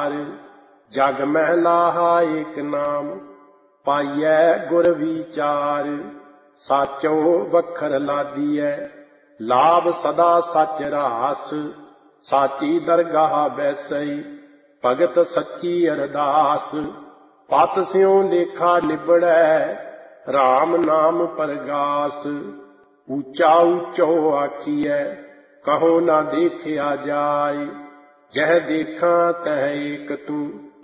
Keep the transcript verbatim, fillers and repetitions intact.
पार। जग महलाहा एक नाम पाइयै गुर विचार। साचो वखर लादियै लाभ सदा सच रास। साची दरगाह बैसई भगत सच्ची अरदास। पत स्यों लेखा निबड़ै राम नाम परगास। ऊंचा ऊंचो आखिए कहो ना देखिया जाय। जह देखा तह एक तू